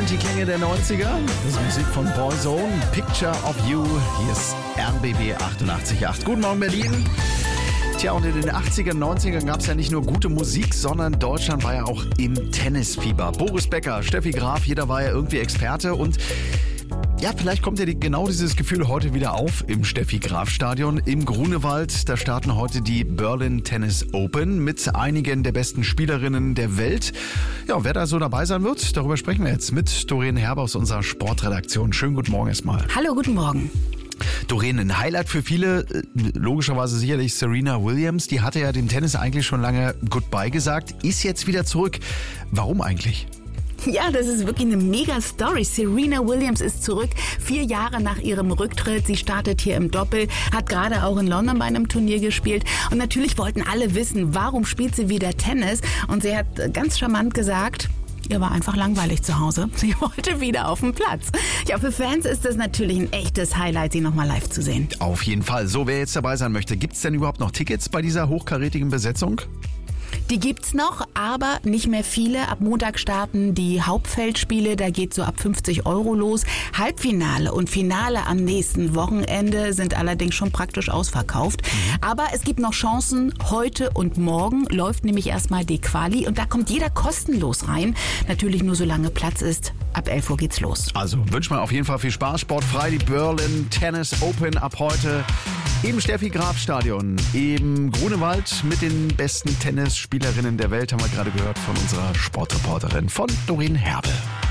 sind die Klänge der 90er. Das ist Musik von Boyzone, Picture of You. Hier ist RBB 88.8. Guten Morgen, Berlin. Tja, und in den 80ern, 90ern gab es ja nicht nur gute Musik, sondern Deutschland war ja auch im Tennisfieber. Boris Becker, Steffi Graf, jeder war ja irgendwie Experte und ja, vielleicht kommt ja genau dieses Gefühl heute wieder auf im Steffi-Graf-Stadion im Grunewald. Da starten heute die Berlin Tennis Open mit einigen der besten Spielerinnen der Welt. Ja, wer da so dabei sein wird, darüber sprechen wir jetzt mit Doreen Herber aus unserer Sportredaktion. Schönen guten Morgen erstmal. Hallo, guten Morgen. Doreen, ein Highlight für viele, logischerweise sicherlich Serena Williams. Die hatte ja dem Tennis eigentlich schon lange Goodbye gesagt, ist jetzt wieder zurück. Warum eigentlich? Ja, das ist wirklich eine Mega-Story. Serena Williams ist zurück, 4 Jahre nach ihrem Rücktritt. Sie startet hier im Doppel, hat gerade auch in London bei einem Turnier gespielt. Und natürlich wollten alle wissen, warum spielt sie wieder Tennis? Und sie hat ganz charmant gesagt, ihr war einfach langweilig zu Hause. Sie wollte wieder auf den Platz. Ja, für Fans ist das natürlich ein echtes Highlight, sie nochmal live zu sehen. Auf jeden Fall. So, wer jetzt dabei sein möchte, gibt es denn überhaupt noch Tickets bei dieser hochkarätigen Besetzung? Die gibt's noch, aber nicht mehr viele. Ab Montag starten die Hauptfeldspiele, da geht so ab 50 € los. Halbfinale und Finale am nächsten Wochenende sind allerdings schon praktisch ausverkauft. Aber es gibt noch Chancen. Heute und morgen läuft nämlich erstmal die Quali und da kommt jeder kostenlos rein. Natürlich nur solange Platz ist. Ab 11 Uhr geht's los. Also wünsche mir auf jeden Fall viel Spaß. Sportfrei, die Berlin Tennis Open ab heute im Steffi-Graf-Stadion im Grunewald mit den besten Tennisspielerinnen der Welt, haben wir gerade gehört von unserer Sportreporterin von Doreen Herbe.